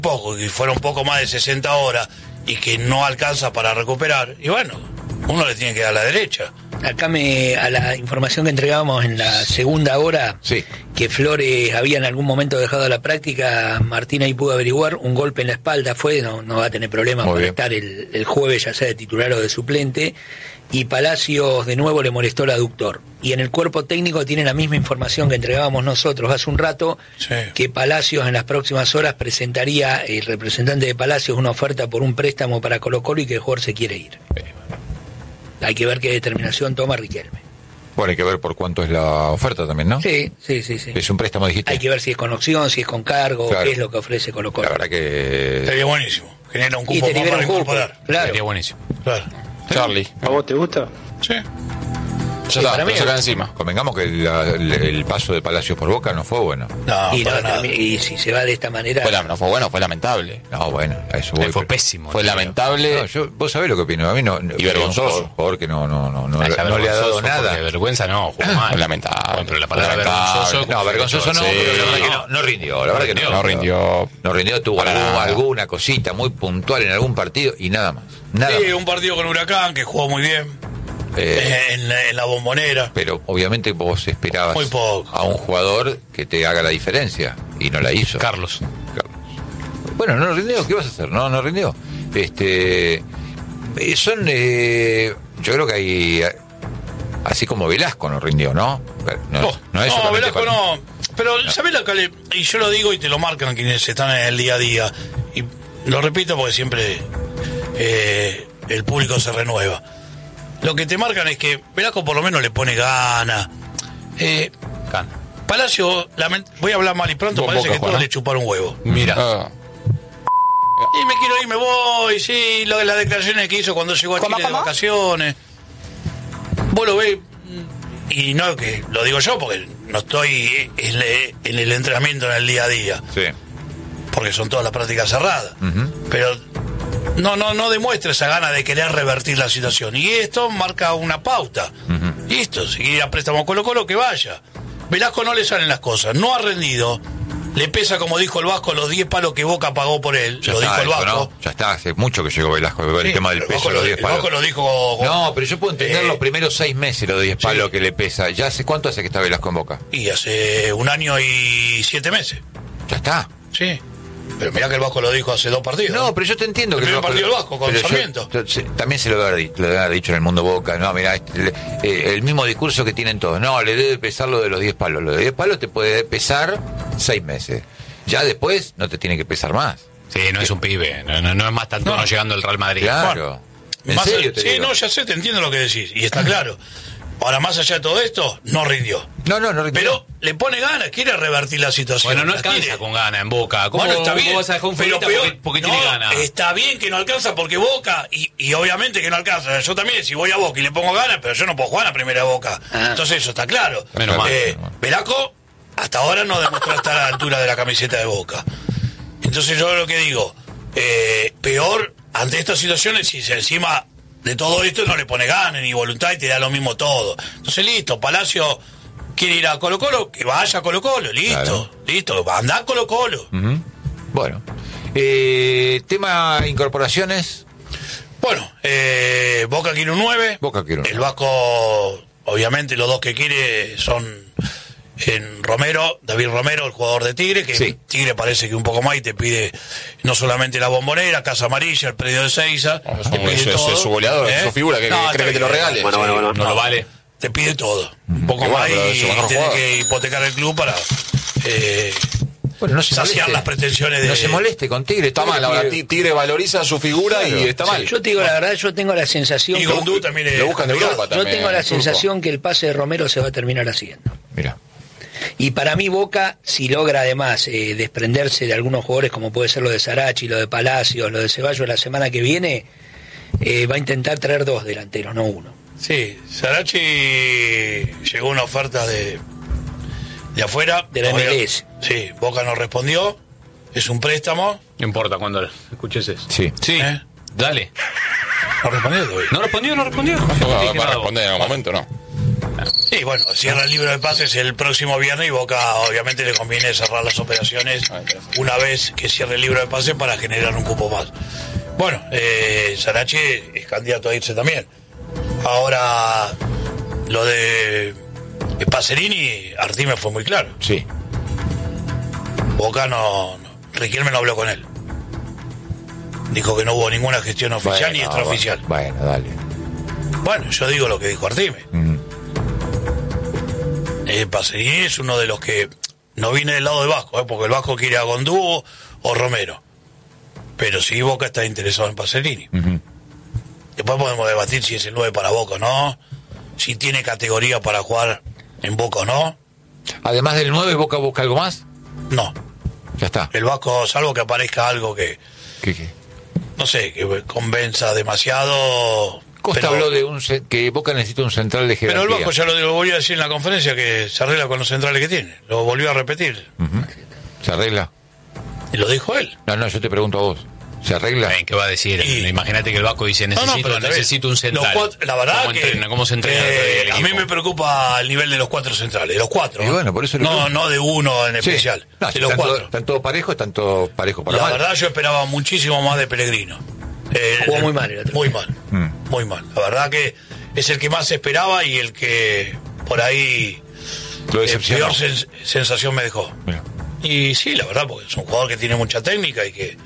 poco, que fueron un poco más de 60 horas y que no alcanza para recuperar, y bueno, uno le tiene que dar la derecha. Acá a la información que entregábamos en la segunda hora, sí, que Flores había en algún momento dejado la práctica, Martín ahí pudo averiguar, un golpe en la espalda fue, no va a tener problemas para estar el jueves, ya sea de titular o de suplente, y Palacios de nuevo le molestó el aductor. Y en el cuerpo técnico tiene la misma información que entregábamos nosotros hace un rato, sí, que Palacios en las próximas horas presentaría, el representante de Palacios, una oferta por un préstamo para Colo-Colo y que el jugador se quiere ir. Hay que ver qué determinación toma Riquelme. Bueno, hay que ver por cuánto es la oferta también, ¿no? Sí. Es un préstamo, dijiste. Hay que ver si es con opción, si es con cargo, claro, qué es lo que ofrece Colo-Colo. La verdad que... Sería buenísimo. Genera un cupo más para incorporar. Claro. Sería buenísimo. Claro. Charlie. ¿A vos te gusta? Sí. Ya está, lo sacan encima. Convengamos que el paso de Palacios por Boca no fue bueno. No, y si se va de esta manera... No fue bueno, fue lamentable. No, bueno, a eso voy. Fue pésimo. Fue lamentable. No, vos sabés lo que opino. A mí no... Y vergonzoso. Un jugador que no le ha dado nada. De vergüenza no, jugó mal. Lamentable. Bueno, pero la palabra vergonzoso... No, vergonzoso no, sí, pero la verdad que no rindió. La verdad que no rindió. No rindió, tuvo alguna cosita muy puntual en algún partido y nada más. Nada sí, más. un partido con Huracán que jugó muy bien. En la Bombonera. Pero obviamente vos esperabas muy poco a un jugador que te haga la diferencia y no la hizo. Carlos. Bueno, no rindió, ¿qué vas a hacer? No rindió. Yo creo que hay, así como Velasco no rindió, ¿no? No, Velasco no. Pero ¿sabés lo que y yo lo digo y te lo marcan quienes están en el día a día, y lo repito porque siempre el público se renueva. Lo que te marcan es que Velasco por lo menos le pone gana. Palacio, voy a hablar mal y pronto, parece que todos le chuparon un huevo. Mira. Y me quiero ir, me voy, sí, las declaraciones que hizo cuando llegó a Chile de vacaciones. Vos lo ves, y no que lo digo yo porque no estoy en el entrenamiento en el día a día. Sí. Porque son todas las prácticas cerradas. Pero no demuestra esa gana de querer revertir la situación. Y esto marca una pauta. Listo, si quiere ir a préstamo Colo-Colo, que vaya. Velasco no le salen las cosas, no ha rendido. Le pesa, como dijo el Vasco, los 10 palos que Boca pagó por él. Ya lo está, dijo el Vasco. ¿no? Ya está, hace mucho que llegó Velasco, el tema del peso, los 10 palos. El Vasco lo dijo... No, pero yo puedo entender los primeros 6 meses los 10 palos que le pesa. ¿Ya hace cuánto hace que está Velasco en Boca? Y hace 1 año y 7 meses. Ya está. Sí. Pero mirá que el Vasco lo dijo hace 2 partidos. No, pero yo te entiendo el que primer partido del Vasco con Sarmiento. También se lo había dicho en el mundo Boca. No, mirá, el mismo discurso que tienen todos. No, le debe pesar lo de los 10 palos. Lo de 10 palos te puede pesar 6 meses. Ya después no te tiene que pesar más. Sí, no es un pibe. No es más tanto no llegando al Real Madrid. Claro. Bueno, ¿En serio te sí, digo? no, ya sé, te entiendo lo que decís. Y está claro. Ahora, más allá de todo esto, no rindió. No rindió. Pero le pone ganas, quiere revertir la situación. Bueno, no alcanza con ganas en Boca. ¿Cómo está bien, vas a dejar un Ferita porque tiene ganas? Está bien que no alcanza porque Boca, y obviamente que no alcanza. Yo también, si voy a Boca y le pongo ganas, pero yo no puedo jugar a primera Boca. Entonces eso está claro. Menos mal. Velasco hasta ahora no demostró estar a la altura de la camiseta de Boca. Entonces yo lo que digo, peor ante estas situaciones, si encima de todo esto no le pone ganas ni voluntad y te da lo mismo todo. Entonces listo, Palacio quiere ir a Colo-Colo, que vaya a Colo-Colo, listo, anda a Colo-Colo. Bueno, tema incorporaciones. Bueno, Boca quiere un 9. Boca quiere un 9. El Vasco, obviamente los dos que quiere son en David Romero, el jugador de Tigre, que sí. Tigre parece que un poco más y te pide no solamente la Bombonera, Casa Amarilla, el predio de Seiza, te pide todo. Es su goleador, es su figura, que cree que te lo regale. Bueno, no lo vale. Te pide todo. Un poco más y tiene que hipotecar el club para no se saciar las pretensiones de... No se moleste con Tigre. Está mal, ahora Tigre valoriza su figura y está mal. Yo te digo la verdad, yo tengo la sensación... Y Gondú también lo buscan de Europa también. Yo tengo la sensación que el pase de Romero se va a terminar haciendo. Mira. Y para mí Boca, si logra además desprenderse de algunos jugadores como puede ser lo de Sarachi, lo de Palacios, lo de Ceballos la semana que viene, va a intentar traer 2 delanteros, no 1. Sí, Sarachi llegó una oferta de afuera. De la MLS. Sí, Boca no respondió, es un préstamo. No importa cuando escuches eso. Sí. Dale. ¿No respondió todavía? ¿No respondió? Va a responder en algún momento, ¿no? Sí, bueno, cierra el libro de pases el próximo viernes y Boca obviamente le conviene cerrar las operaciones una vez que cierre el libro de pases para generar un cupo más. Bueno, Sarache es candidato a irse también. Ahora, lo de Pacerini, Artime fue muy claro. Sí. Boca Riquelme no habló con él. Dijo que no hubo ninguna gestión oficial ni extraoficial. Bueno, dale. Bueno, yo digo lo que dijo Artime. Pacerini es uno de los que no viene del lado del Vasco, porque el Vasco quiere a Gondú o Romero. Pero sí, Boca está interesado en Pacerini. Después podemos debatir si es el 9 para Boca o no, si tiene categoría para jugar en Boca o no. Además del 9, ¿Boca busca algo más? No. Ya está. El Vasco, salvo que aparezca algo que ¿Qué? no sé, que convenza demasiado. Costa habló de que Boca necesita un central de jerarquía. Pero el Vasco ya lo volvió a decir en la conferencia, que se arregla con los centrales que tiene. Lo volvió a repetir. ¿Se arregla? Y lo dijo él. No, yo te pregunto a vos. ¿Se arregla? ¿Qué va a decir? Imagínate que el Vasco dice, necesito un central. La verdad ¿Cómo se entrena? A mí me preocupa el nivel de los 4 centrales, de los 4. Y bueno, por eso no de uno en especial, no, de los 4. Están todos parejos, para la mal. verdad yo esperaba muchísimo más de Pellegrino. Jugó muy mal el otro. Muy mal. La verdad que es el que más se esperaba y el que por ahí peor sensación me dejó. Mira. Y sí, la verdad, porque es un jugador que tiene mucha técnica y que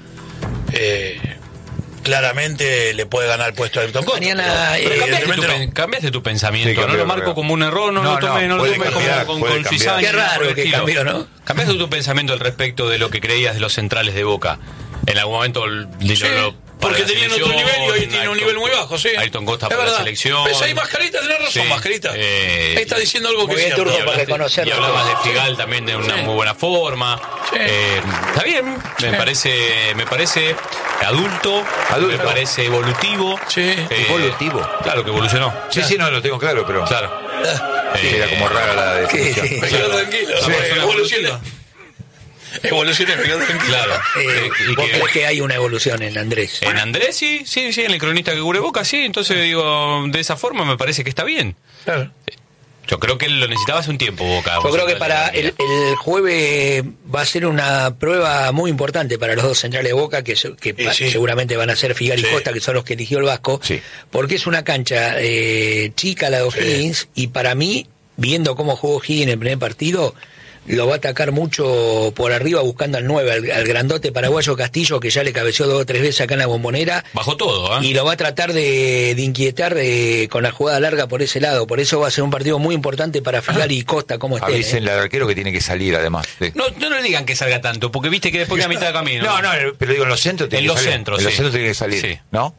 claramente le puede ganar el puesto a Ayrton Costa. Mañana cambiaste tu pensamiento, Sí, no lo marco como un error, no lo tomé como con cizaña. Qué raro que cambió, ¿no? Cambiaste tu pensamiento al respecto de lo que creías de los centrales de Boca. En algún momento porque tenían otro nivel y hoy tiene un nivel muy bajo, sí. Ayrton Costa para la selección. ¿Ves ahí, Mascarita? Tenés razón, Mascarita. Ahí está diciendo algo que es cierto. Y hablabas de Figal también de una muy buena forma. Sí. Está bien, me parece adulto, me parece evolutivo. Sí. ¿Evolutivo? Claro que evolucionó. Sí, no, lo tengo claro, pero... Claro. Era como rara la definición. Me quedo tranquilo. Evoluciona, me quedo tranquilo. Claro. ¿Vos crees que hay una evolución en Andrés? En Andrés sí, en el cronista que cubre Boca, sí. Entonces digo, de esa forma me parece que está bien. Claro. Yo creo que él lo necesitaba hace un tiempo, Boca. Yo creo que para el jueves va a ser una prueba muy importante para los dos centrales de Boca, que seguramente van a ser Figal y Costa, que son los que eligió el Vasco, porque es una cancha chica la de O'Higgins, y para mí, viendo cómo jugó O'Higgins en el primer partido, lo va a atacar mucho por arriba buscando al 9, al grandote paraguayo Castillo, que ya le cabeceó 2 o 3 veces acá en la Bombonera. Bajó todo, y lo va a tratar de inquietar con la jugada larga por ese lado. Por eso va a ser un partido muy importante para Figal y Costa, como estén. Avísenle al arquero que tiene que salir, además. No le digan que salga tanto, porque viste que después de a mitad de camino. No, pero digo, en los centros tiene que salir. En los centros tiene que salir, ¿no?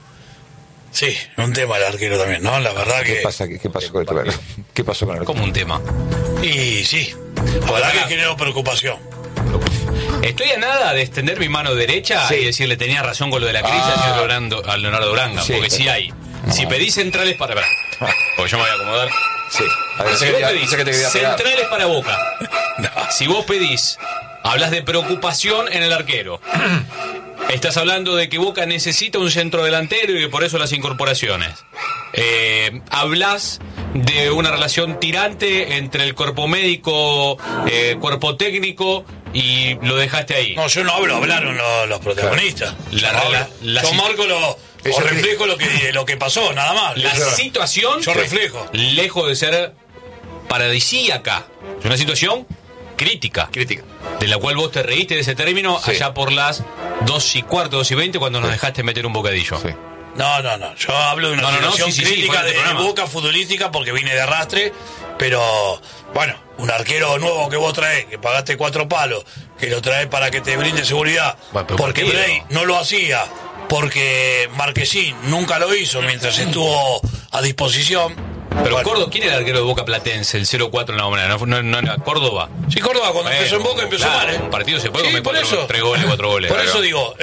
Sí, un tema el arquero también, ¿no? La verdad ¿Qué pasó con el arquero? ¿Qué pasó con el arquero? Como un tema. Y sí, la verdad que generó preocupación. Estoy a nada de extender mi mano derecha y decirle tenía razón con lo de la crisis a Leonardo Uranga, porque sí hay. Si pedís centrales para... Porque yo me voy a acomodar. Sí. Si vos pedís centrales para Boca, si vos pedís, hablas de preocupación en el arquero. Estás hablando de que Boca necesita un centrodelantero y que por eso las incorporaciones. Hablas de una relación tirante entre el cuerpo médico, cuerpo técnico, y lo dejaste ahí. No, yo no hablaron los protagonistas. Yo marco o reflejo lo que pasó, nada más. La situación, yo reflejo. Lejos de ser paradisíaca, es una situación crítica. De la cual vos te reíste de ese término allá por las 2:15, 2:20, cuando nos dejaste meter un bocadillo. Sí. No. Yo hablo de una situación crítica de Boca futbolística porque vine de arrastre, pero bueno, un arquero nuevo que vos traes, que pagaste 4 palos, que lo traes para que te brinde seguridad, porque Bray no lo hacía, porque Marquesín nunca lo hizo mientras estuvo a disposición. Pero Córdoba, ¿quién era el arquero de Boca Platense? El 0-4 en la Bombonera, ¿no era Córdoba? Sí, Córdoba cuando empezó en Boca empezó mal, Un partido se puede comer 3 goles, 4 goles. Por eso digo,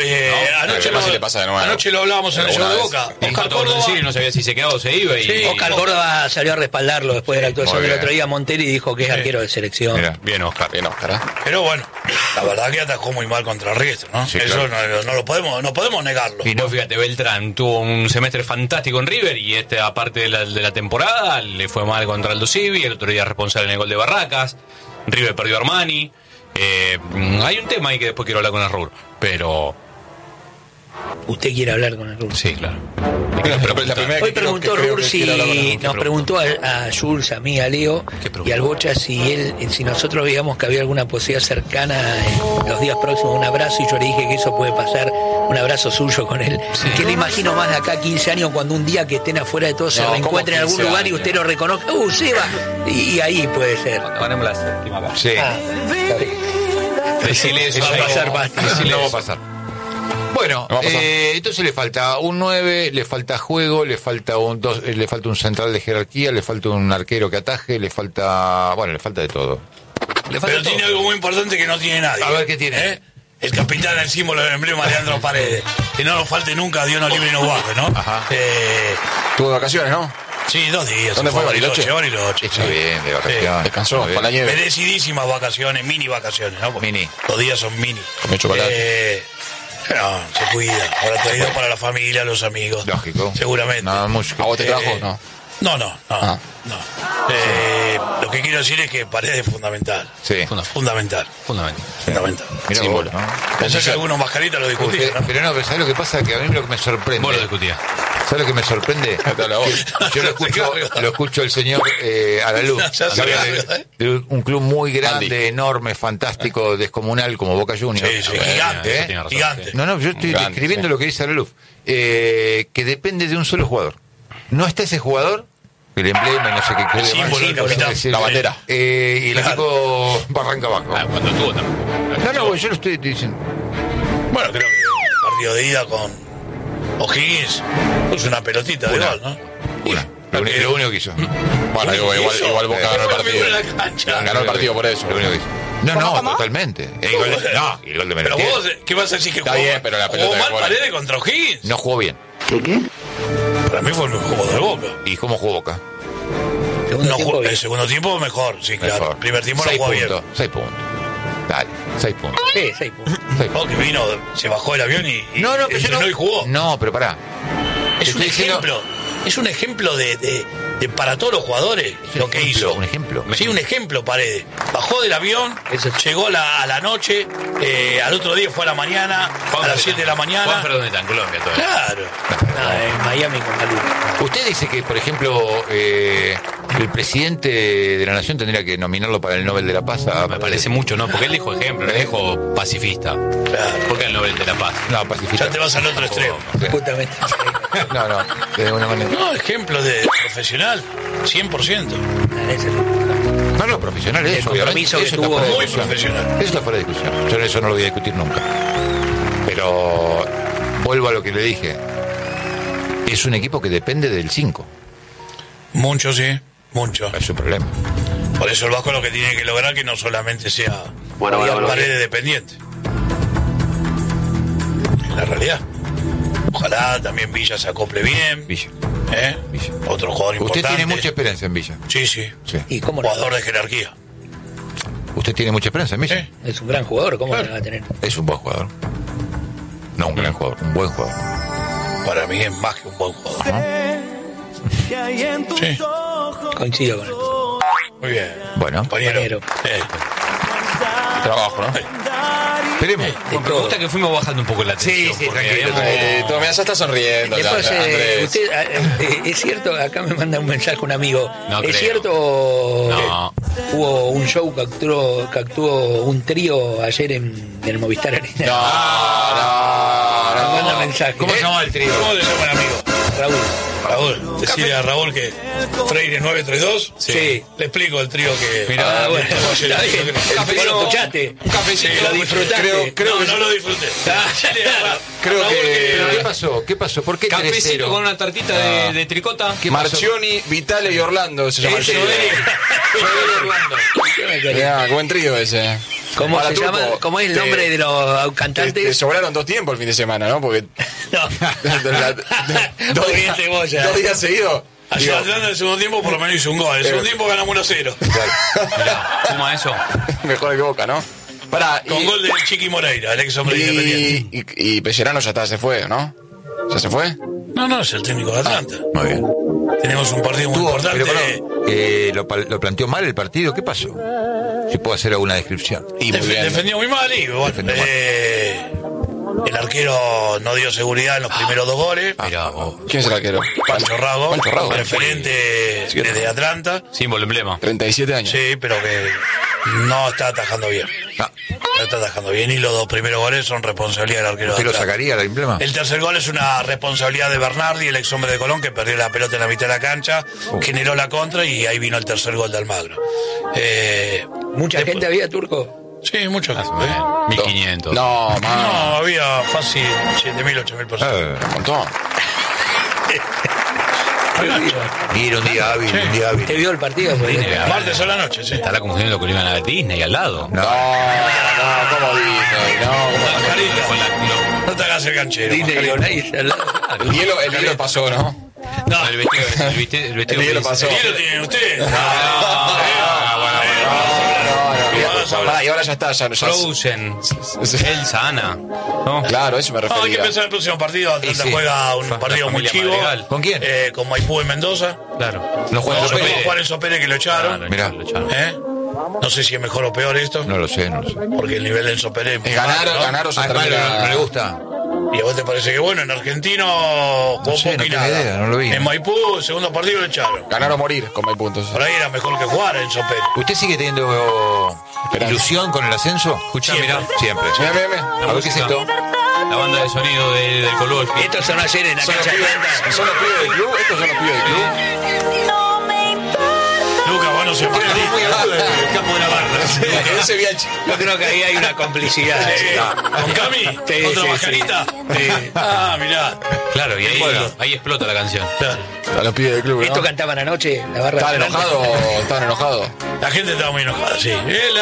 anoche lo hablábamos en el show de Boca. Oscar Córdoba no sabía si se quedaba o se iba. Oscar Córdoba salió a respaldarlo después de la actuación del otro día. Monteri dijo que es arquero de selección. Mira, bien Oscar. Pero bueno, la verdad que atajó muy mal contra Riestra, ¿no? Sí, eso claro. no podemos negarlo. Y no, fíjate, Beltrán tuvo un semestre fantástico en River y aparte de la temporada temporada, le fue mal contra Aldo Civi, el otro día responsable en el gol de Barracas, River perdió a Armani. Hay un tema ahí que después quiero hablar con Arrur, pero... ¿Usted quiere hablar con Arrur? Sí, claro. Hoy preguntó Arrur si nos preguntó a Jules, a mí, a Leo y al Bocha si nosotros veíamos que había alguna posibilidad cercana en los días próximos, un abrazo, y yo le dije que eso puede pasar, un abrazo suyo con él. Sí. Que le imagino más de acá 15 años cuando un día que estén afuera de todo se reencuentren en algún lugar y usted lo reconozca, Seba, y ahí puede ser. Ganemos la séptima parte. Sí. Eso va a pasar, no va a pasar. Bueno, entonces le falta un 9, le falta juego, le falta le falta un central de jerarquía, le falta un arquero que ataje, le falta de todo. Pero tiene algo muy importante que no tiene nadie. A ver qué tiene. El capitán, el símbolo, el emblema de Leandro Paredes. Que no nos falte nunca, Dios nos libre y nos guarde, ¿no? Ajá. Tuvo vacaciones, ¿no? Sí, 2 días. ¿Dónde fue? Bariloche. Está bien, de vacaciones. Descansó, con la nieve. Merecidísimas vacaciones, mini vacaciones, ¿no? Mini. 2 días son mini. Comió chocolate. No, se cuida. Ahora traído para la familia, los amigos. Lógico. Seguramente. No, mucho. ¿A vos te trajo? No. No. Lo que quiero decir es que Paredes es fundamental. Sí. Fundamental. Mirá vos, ¿no? Pensé que algunos mascaritas lo discutían, ¿no? Pero ¿sabes lo que pasa? Que a mí lo que me sorprende... Vos lo discutías. ¿Sabes lo que me sorprende? Yo lo escucho el señor Araluz, de un club muy grande, enorme, fantástico, descomunal como Boca Juniors. Sí, gigante. No, yo estoy describiendo lo que dice Araluz. Que depende de un solo jugador. No está ese jugador, el emblema y no sé qué. El símbolo, el capitán. La bandera. Y el equipo arranca abajo. Cuando tuvo también. No, yo lo estoy diciendo. Bueno, creo que el partido de ida con O'Higgins puso una pelotita de gol, ¿no? Lo único que hizo. Bueno, igual Boca ganó el partido. Ganó el partido por eso. Lo único que hizo. No, totalmente. El gol de Pero Menatiel. vos, ¿qué vas a decir que Está jugó? bien, pero la pelota jugó mal de fuera. Paredes contra O'Higgins. No jugó bien. ¿Qué? Para mí fue el mejor juego de Boca. ¿Y cómo jugó Boca? El segundo tiempo mejor, sí, claro. Mejor. El primer tiempo no 6 jugó bien. puntos. 6 puntos. Dale, 6 puntos. Sí, 6 puntos. 6 Oh, que vino, se bajó el avión y No, pero entrenó y jugó. No, pero pará. Es un ejemplo. Es un ejemplo de para todos los jugadores lo que hizo. Un ejemplo. Sí, un ejemplo, Paredes. Bajó del avión, llegó a la noche, al otro día fue a la mañana, a las 7 de la mañana. Juan Fernández está en Colombia todavía. Claro. En Miami con Calú. Usted dice que, por ejemplo, el presidente de la Nación tendría que nominarlo para el Nobel de la Paz. Me parece mucho, ¿no? Porque él dijo ejemplo, él dijo pacifista. Claro. ¿Por qué el Nobel de la Paz? No, pacifista. Ya te vas al otro extremo. Justamente. No, de alguna manera. No, ejemplo de profesional, 100%. No, los profesionales, El compromiso que tuvo, muy profesional. Eso está fuera de discusión. Yo eso no lo voy a discutir nunca. Pero vuelvo a lo que le dije. Es un equipo que depende del 5. Mucho, sí, mucho. Es un problema. Por eso el Vasco lo que tiene que lograr que no solamente sea Bueno, Paredes dependiente. Es la realidad. Ojalá también Villa se acople bien. Villa. Villa. Otro jugador importante. Usted tiene mucha experiencia en Villa. Sí. Sí. ¿Y cómo no? Jugador de jerarquía. Usted tiene mucha experiencia en Villa. Sí. Es un gran jugador, ¿cómo no va a tener? Es un buen jugador. No un gran jugador, un buen jugador. Para mí es más que un buen jugador. Sí. Coincido con él. Muy bien. Bueno, Compañero. Trabajo, ¿no? esperemos. Me gusta que fuimos bajando un poco la tensión. Sí, porque tranquilo. habíamos- Mira, ya está sonriendo. ya, Después, Andrés. usted, es cierto, acá me manda un mensaje un amigo. No ¿Es creo. cierto No. hubo un show que actuó un trío ayer en el Movistar Arena? Me manda mensaje. ¿Cómo se llama el trío? ¿Cómo le llama el amigo? Raúl. Decirle a Raúl que Freire 932. Sí. Le explico el trío que. Ah, bueno, ayer. está bien. Vos lo escuchaste. Un cafecito. Lo disfrutaste. Creo que no lo disfruté. Creo ¿Pero que qué pasó? ¿Qué pasó? ¿Por qué Cafecito 3-0? con una tartita de tricota. ¿Qué pasó? Marchioni, Vitale y Orlando se llama el Eso trío. Mirá, qué buen trío ese. ¿Cómo Para se Turco, llama? ¿Cómo es el nombre de los Te cantantes? sobraron 2 tiempos el fin de semana, ¿no? Porque No. dos Muy bien, cebolla. 2 días seguidos. Ayer Atlanta en el segundo tiempo por lo menos hizo un gol. En el segundo tiempo ganamos 1-0. Mirá, suma eso. Mejor que Boca, ¿no? Pará, Con gol de Chiqui Moreira, el ex hombre independiente. y Pellerano ya está, se fue, ¿no? ¿Ya se fue? No, es el técnico de Atlanta. Muy bien. Tenemos un partido muy importante. Pero, ¿lo planteó mal el partido? ¿Qué pasó? Si puedo hacer alguna descripción. Defendió muy mal y bueno, el arquero no dio seguridad en los primeros 2 goles. ¿Quién es el arquero? Pancho Rago, referente sí, desde Atlanta. Símbolo, emblema. 37 años. Sí, pero que no está atajando bien. No está atajando bien y los 2 primeros goles son responsabilidad del arquero. ¿Usted lo sacaría el emblema? El tercer gol es una responsabilidad de Bernardi, el ex hombre de Colón, que perdió la pelota en la mitad de la cancha, generó la contra y ahí vino el tercer gol de Almagro. ¿Mucha gente había, Turco? Sí, mucho. 1500. No, No, había fácil 7.000, 8.000 personas. un montón. Mira, un día hábil, ¿Te vio el partido? Martes a la noche, sí. Estará confundiendo con iban a ver Disney al lado. No, ¿cómo Disney? No. No te hagas el canchero. El hielo pasó, ¿no? No, El vestido pasó. ¿El hielo tienen ustedes? Y ahora ya está, ya Frozen, Elsa, Ana. ¿No? Claro, eso me No, hay que refería. pensar el próximo partido. Atlanta juega un partido muy chivo. ¿Con quién? Con Maipú en Mendoza. Claro. No juega Enzo Pérez. Juan Enzo Pérez que lo echaron. Mirá. No sé si es mejor o peor esto. No lo sé. Porque el nivel de Enzo Pérez es muy malo, ¿no? Ganar o se No le gusta. ¿Y a vos te parece que bueno? En Argentino jugó sé, poco no y tengo nada. idea, no lo vi. En Maipú, el segundo partido lo echaron. Ganar o morir con Maipú puntos. Por ahí era mejor que jugar Enzo Pérez. ¿Usted sigue teniendo ilusión con el ascenso? Escuchá, Siempre. mirá. Siempre. Mira. A ver qué es esto. La banda de sonido del Colón. Esto sonó ayer en la ¿Son los cancha de Atlanta. pibes del club? ¿Estos son los pibes del club? Lucas, vos no se puede. El capo de la barra. Ese viaje. Yo creo que ahí hay una complicidad. ¿Con Cami? Sí, ¿Otra sí, mascarita? Ah, mirá. Claro, y ahí explota la canción. Claro. A los pibes del club, ¿Esto ¿no? cantaban anoche? La barra ¿Estaban de Atlanta. enojados? ¿Estaban enojados? La gente estaba muy enojada, sí.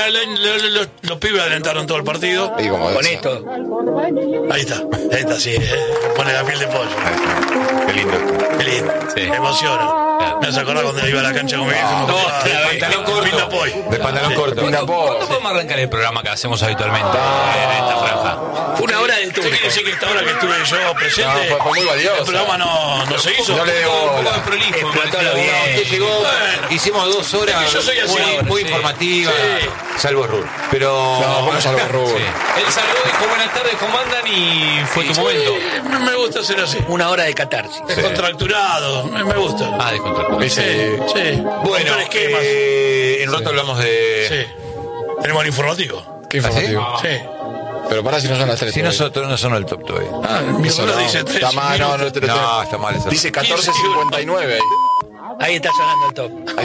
Los pibes alentaron todo el partido. Y como Con eso. esto. Ahí está, sí. Pone la piel de pollo. Qué lindo. Qué lindo. Sí. Me emociona. Me hace acordar cuando iba a la cancha con mi viejo. de pantalón corto. Pinta Poy. De pantalón corto. Pinta ¿Cuándo podemos arrancar el programa que hacemos habitualmente en esta franja? Fue una hora del ¿Usted turco. quiere decir que esta hora que estuve yo presente, No, fue muy valiosa. el programa no se hizo? No le debo Un poco bola. de prolijo. Explotó lo bien. Usted llegó, hicimos 2 horas Es que yo soy así. muy Sí. informativas, Sí. salvo Rur. Pero No, vamos a los rubros. Él saludó, dijo buenas tardes, ¿cómo andan? Y fue tu momento. Me gusta ser así. Una hora de catarsis. Descontracturado. Me gusta. Ah, descontracturado. Sí. bueno, Romper esquemas. en un rato hablamos de... Sí. Tenemos el informativo. Qué informativo. Sí. Pero pará si no son las 3. Si nosotros no son el top todavía. Ah, mi Eso reloj no. dice 3 Está mal, no, minutos. No, está mal eso. Dice 14:59 ahí. Ahí está sonando el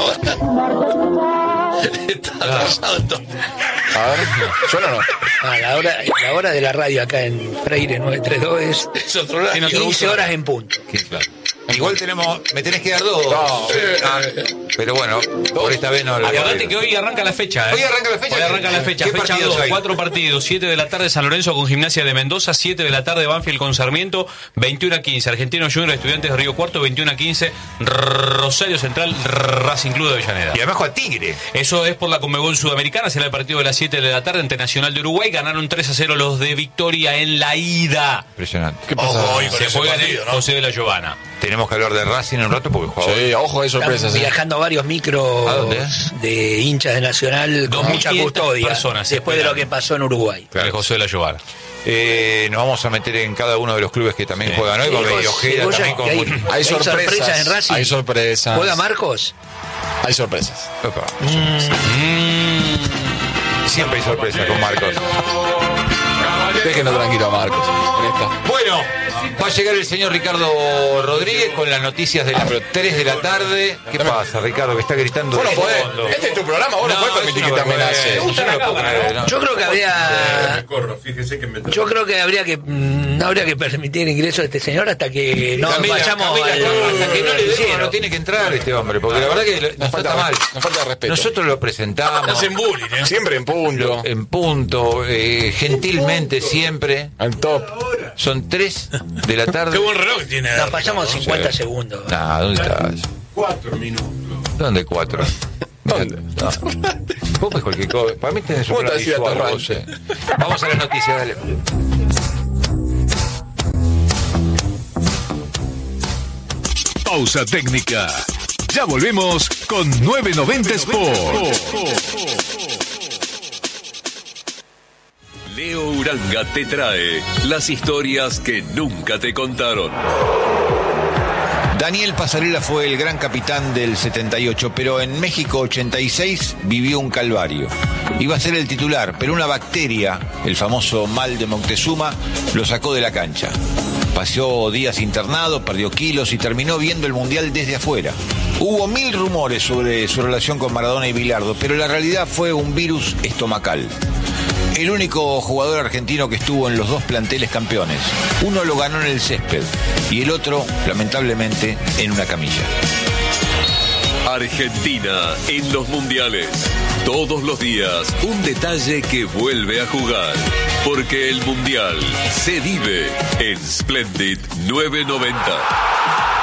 top. Está atrasado el top. A ver, ¿suena o no? Ah, la hora de la radio acá en Freire 932 es Es otro lado. 15 horas en punto. Claro. Igual me tenés que dar 2. No. Pero bueno, por esta vez no lo voy a Acordate dar. que hoy arranca la fecha. Hoy arranca la fecha. Hoy arranca la fecha. ¿Qué Fecha partidos 2, hay? 4 partidos. 7 de la tarde San Lorenzo con Gimnasia de Mendoza. 7 de la tarde Banfield con Sarmiento. 21:15 Argentinos Juniors, Estudiantes de Río Cuarto. 21:15 Rosario Central, Racing Club de Avellaneda. Y además juega Tigre. Eso es por la Conmebol Sudamericana. Será el partido de las 7 de la tarde ante Nacional de Uruguay. Ganaron 3-0 los de Victoria en la ida. Impresionante. ¿Qué pasa? Ojo, hoy con Se ese juega en el partido, ¿no? José de la Giovana. Tenemos que hablar de Racing en un rato porque juega hoy. Sí, ojo, hay sorpresas. Están viajando varios ¿A micros dónde? de hinchas de Nacional con mucha 2.500 custodia personas después de lo esperando. que pasó en Uruguay. El José de la Giovana. Nos vamos a meter en cada uno de los clubes que también juegan hoy. Con Sí, Ojeda Goya, también con... que Hay sorpresas. en Racing. Hay sorpresas. ¿Juega Marcos? Hay sorpresas. Opa. Siempre hay sorpresas con Marcos. Déjenlo tranquilo a Marcos. En esta. Bueno, va a llegar el señor Ricardo Rodríguez con las noticias de las 3 de la tarde. ¿Qué pasa, Ricardo, que está gritando? Vos no de podés. fondo? Este es tu programa, vos no podés permitir que te amenaces. Yo no lo puedo creer, no. Yo creo que habría. Corro, fíjese que me Yo creo que habría que no habría que permitir el ingreso de este señor hasta que no Camila, vayamos Camila, al hasta que no le demos, noticiero. no tiene que entrar este hombre, porque la verdad que nos trata mal. Nos falta de respeto. Nosotros lo presentamos Hacen bullying, ¿eh? Siempre en punto. en punto, gentilmente siempre. Al top. Son 3 de la tarde. Qué buen reloj tiene. Nos pasamos Ricardo. 50 segundos. Nah, ¿dónde estás? 4 minutos. ¿Dónde 4? ¿Dónde? No. Vos pues cualquier cosa. Para mí tenés un ¿Cómo te plan decía visual, Torrante? vos, Vamos a las noticias, dale. Pausa técnica. Ya volvemos con 990 Sport. Leo Uranga te trae las historias que nunca te contaron. Daniel Pasarela fue el gran capitán del 78, pero en México 86 vivió un calvario. Iba a ser el titular, pero una bacteria, el famoso mal de Moctezuma, lo sacó de la cancha. Pasó días internado, perdió kilos y terminó viendo el Mundial desde afuera. Hubo 1000 rumores sobre su relación con Maradona y Bilardo, pero la realidad fue un virus estomacal. El único jugador argentino que estuvo en los dos planteles campeones. Uno lo ganó en el césped y el otro, lamentablemente, en una camilla. Argentina en los mundiales. Todos los días, un detalle que vuelve a jugar. Porque el mundial se vive en Splendid 990.